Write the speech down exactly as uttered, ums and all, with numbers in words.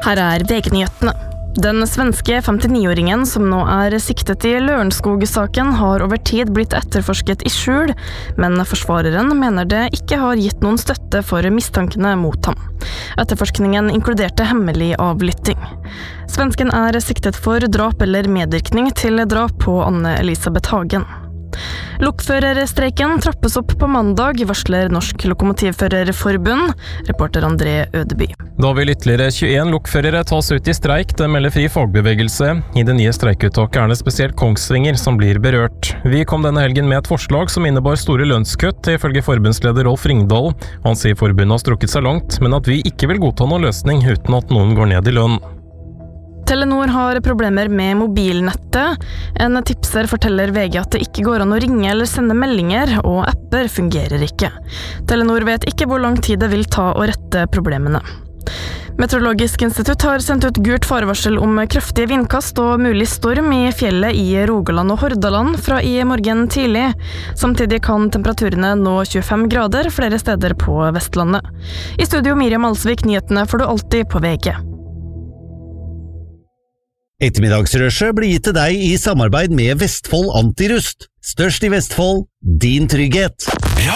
Her er V G-nyhetene. Den svenske femtini-åringen som nå er siktet i Lørenskog-saken har over tid blitt etterforsket i skjul, men forsvareren mener det ikke har gitt noen støtte for mistankene mot ham. Etterforskningen inkluderte hemmelig avlytting. Svensken er siktet for drap eller medvirkning til drap på Anne Elisabeth Hagen. Lokførerstreiken trappes opp på mandag, varsler Norsk Lokomotivførerforbund, reporter André Ødeby. Da vil ytterligere tjueen lokførere tas ut i streik, det melder Fri Fagbevegelse. I det nye streikuttaket er det spesielt Kongsvinger som blir berørt. Vi kom denne helgen med et forslag som innebar store lønnskutt, ifølge forbundsleder Rolf Ringdal. Han sier forbundet har strukket seg langt, men at vi ikke vil godta noen løsning uten at noen går ned i lønn. Telenor har problemer med mobilnettet. En tipser forteller V G at det ikke går an å ringe eller sende meldinger, og apper fungerer ikke. Telenor vet ikke hvor lang tid det vil ta å rette problemene. Meteorologisk institutt har sendt ut gult farevarsel om kraftige vindkast og mulig storm i fjellet i Rogaland og Hordaland fra i morgen tidlig. Samtidig kan temperaturene nå tjuefem grader flere steder på Vestlandet. I studio Miriam Alsvik, nyhetene får du alltid på V G. Ettermiddagsrushet blir gitt til deg i samarbeid med Vestfold Antirust. Størst i Vestfold, din trygghet.